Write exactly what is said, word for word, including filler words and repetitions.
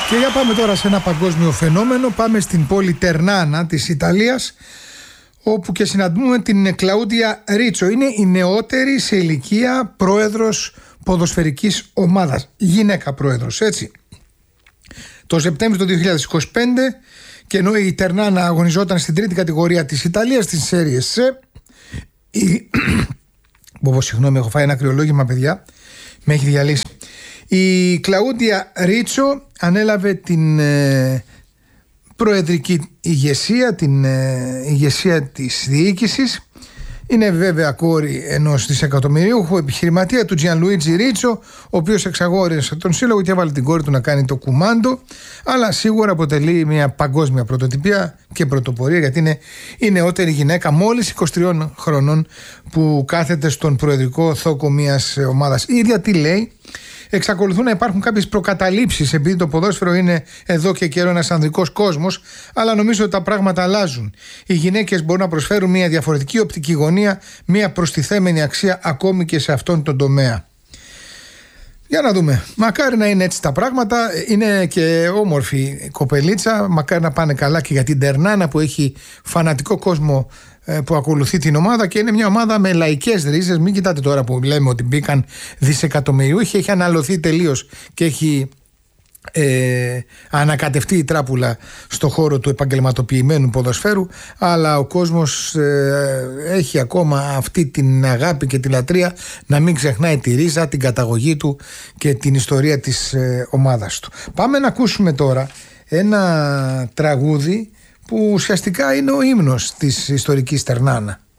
Και για πάμε τώρα σε ένα παγκόσμιο φαινόμενο. Πάμε στην πόλη Τερνάνα της Ιταλίας, όπου και συναντούμε την Κλαούντια Ρίτσο. Είναι η νεότερη σε ηλικία πρόεδρος ποδοσφαιρικής ομάδας. Γυναίκα πρόεδρος, έτσι. Το Σεπτέμβριο του δύο χιλιάδες είκοσι πέντε, και ενώ η Τερνάνα αγωνιζόταν στην τρίτη κατηγορία της Ιταλίας, στην Serie C, η... Μποβο, συγγνώμη, έχω φάει ένα κρυολόγημα, παιδιά. Με έχει διαλύσει. Η Κλαούντια Ρίτσο ανέλαβε την ε, προεδρική ηγεσία, την ε, ηγεσία της διοίκησης. Είναι βέβαια κόρη ενός δισεκατομμυρίουχου επιχειρηματία, του Τζιανλουίτζι Ρίτσο, ο οποίος εξαγόρισε τον σύλλογο και έβαλε την κόρη του να κάνει το κουμάντο. Αλλά σίγουρα αποτελεί μια παγκόσμια πρωτοτυπία και πρωτοπορία, γιατί είναι η νεότερη γυναίκα μόλις είκοσι τριών χρονών που κάθεται στον προεδρικό θόκο μιας ομάδας. Η ίδια τι λέει? Εξακολουθούν να υπάρχουν κάποιες προκαταλήψεις, επειδή το ποδόσφαιρο είναι εδώ και καιρό ένας ανδρικός κόσμος, αλλά νομίζω ότι τα πράγματα αλλάζουν. Οι γυναίκες μπορούν να προσφέρουν μια διαφορετική οπτική γωνία, μια προστιθέμενη αξία ακόμη και σε αυτόν τον τομέα. Για να δούμε. Μακάρι να είναι έτσι τα πράγματα. Είναι και όμορφη η κοπελίτσα. Μακάρι να πάνε καλά και για την Τερνάνα, που έχει φανατικό κόσμο που ακολουθεί την ομάδα, και είναι μια ομάδα με λαϊκές ρίζες. Μην κοιτάτε τώρα που λέμε ότι μπήκαν δισεκατομμυριούχοι. Έχει αναλωθεί τελείως και έχει ε, ανακατευτεί η τράπουλα στο χώρο του επαγγελματοποιημένου ποδοσφαίρου, αλλά ο κόσμος ε, έχει ακόμα αυτή την αγάπη και τη λατρεία να μην ξεχνάει τη ρίζα, την καταγωγή του και την ιστορία της ε, ομάδας του. Πάμε να ακούσουμε τώρα ένα τραγούδι που ουσιαστικά είναι ο ύμνος της ιστορικής Τερνάνα.